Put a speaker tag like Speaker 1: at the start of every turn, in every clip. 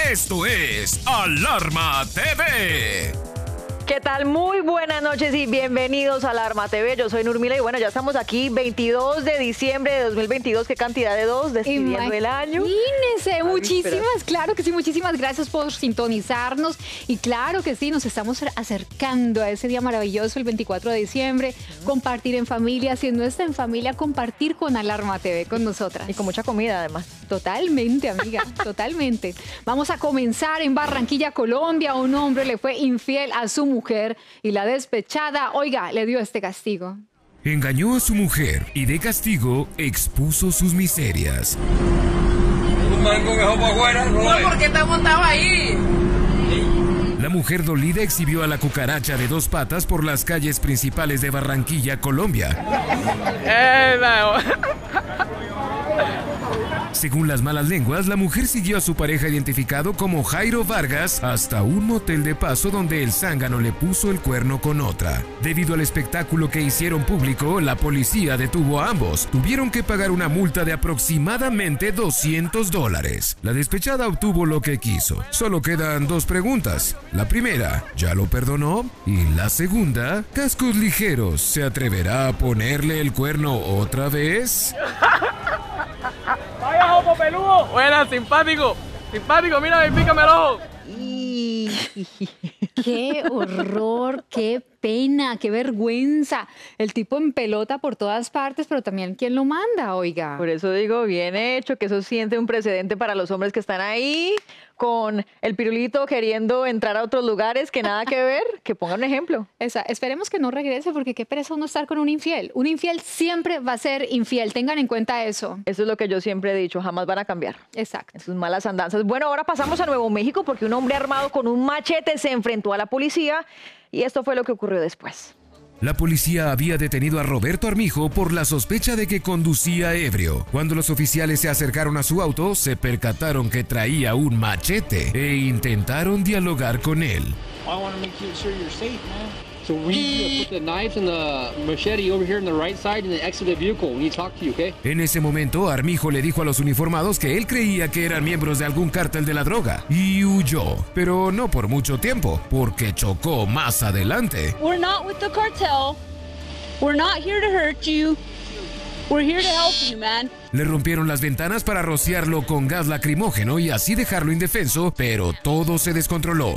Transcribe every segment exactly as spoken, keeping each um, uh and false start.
Speaker 1: Esto es Alarma T V.
Speaker 2: ¿Qué tal? Muy buenas noches y bienvenidos a Alarma T V. Yo soy Nurmila y bueno, ya estamos aquí, veintidós de diciembre de dos mil veintidós. ¿Qué cantidad de dos? Despidiendo el año.
Speaker 3: Imagínense, muchísimas, claro que sí, muchísimas gracias por sintonizarnos. Y claro que sí, nos estamos acercando a ese día maravilloso, el veinticuatro de diciembre. Uh-huh. Compartir en familia, si no está en familia, compartir con Alarma T V, con nosotras.
Speaker 2: Y con mucha comida además.
Speaker 3: Totalmente, amiga, totalmente. Vamos a comenzar en Barranquilla, Colombia. Un hombre le fue infiel a su mujer y la despechada, oiga, le dio este castigo.
Speaker 1: Engañó a su mujer y de castigo expuso sus miserias.
Speaker 4: No, ¿por qué te montaba ahí?
Speaker 1: La mujer dolida exhibió a la cucaracha de dos patas por las calles principales de Barranquilla, Colombia.
Speaker 4: Eh, no.
Speaker 1: Según las malas lenguas, la mujer siguió a su pareja identificado como Jairo Vargas hasta un motel de paso donde el zángano le puso el cuerno con otra. Debido al espectáculo que hicieron público, la policía detuvo a ambos. Tuvieron que pagar una multa de aproximadamente doscientos dólares. La despechada obtuvo lo que quiso. Solo quedan dos preguntas. La primera, ¿ya lo perdonó? Y la segunda, cascos ligeros, ¿se atreverá a ponerle el cuerno otra vez?
Speaker 4: ¡Vaya, ojo peludo! Buena, simpático. Simpático, mira, pícame el ojo.
Speaker 3: ¡Qué horror! ¡Qué pena! ¡Qué vergüenza! El tipo en pelota por todas partes, pero también ¿quién lo manda, oiga?
Speaker 2: Por eso digo, bien hecho, que eso siente un precedente para los hombres que están ahí con el pirulito queriendo entrar a otros lugares que nada que ver, que pongan un ejemplo.
Speaker 3: Esa, esperemos que no regrese porque qué pereza uno estar con un infiel. Un infiel siempre va a ser infiel, tengan en cuenta eso.
Speaker 2: Eso es lo que yo siempre he dicho, jamás van a cambiar.
Speaker 3: Exacto.
Speaker 2: Sus malas andanzas. Bueno, ahora pasamos a Nuevo México porque un hombre armado con un machete se enfrentó a la policía y esto fue lo que ocurrió después.
Speaker 1: La policía había detenido a Roberto Armijo por la sospecha de que conducía ebrio. Cuando los oficiales se acercaron a su auto, se percataron que traía un machete e intentaron dialogar con él.
Speaker 5: So we need to put the knives and the machete over here on the right side and then exit the vehicle. We need to talk to you, okay?
Speaker 1: En ese momento, Armijo le dijo a los uniformados que él creía que eran miembros de algún cártel de la droga y huyó, pero no por mucho tiempo, porque chocó más adelante.
Speaker 6: We're not with the cartel. We're not here to hurt you. We're here to help you, man.
Speaker 1: Le rompieron las ventanas para rociarlo con gas lacrimógeno y así dejarlo indefenso, pero todo se descontroló.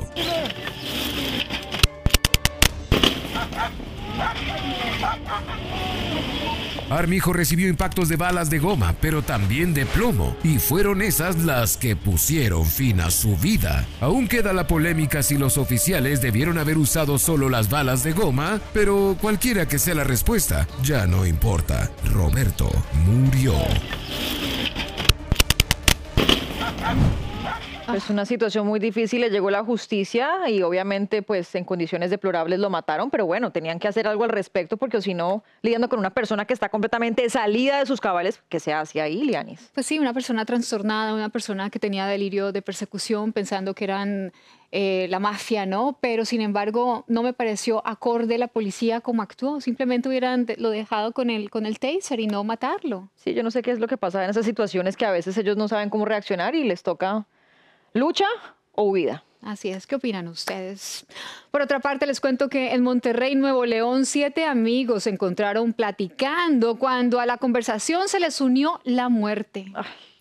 Speaker 1: Armijo recibió impactos de balas de goma, pero también de plomo, y fueron esas las que pusieron fin a su vida. Aún queda la polémica si los oficiales debieron haber usado solo las balas de goma, pero cualquiera que sea la respuesta, ya no importa. Roberto murió.
Speaker 2: Es una situación muy difícil, le llegó la justicia y obviamente pues en condiciones deplorables lo mataron, pero bueno, tenían que hacer algo al respecto porque si no, lidiando con una persona que está completamente salida de sus cabales, ¿qué se hace ahí, Lianis?
Speaker 3: Pues sí, una persona trastornada, una persona que tenía delirio de persecución pensando que eran eh, la mafia, ¿no? Pero sin embargo no me pareció acorde la policía como actuó, simplemente hubieran lo dejado con el, con el taser y no matarlo.
Speaker 2: Sí, yo no sé qué es lo que pasa en esas situaciones que a veces ellos no saben cómo reaccionar y les toca... ¿lucha o huida?
Speaker 3: Así es, ¿qué opinan ustedes? Por otra parte, les cuento que en Monterrey, Nuevo León, siete amigos se encontraron platicando cuando a la conversación se les unió la muerte.
Speaker 2: Ay.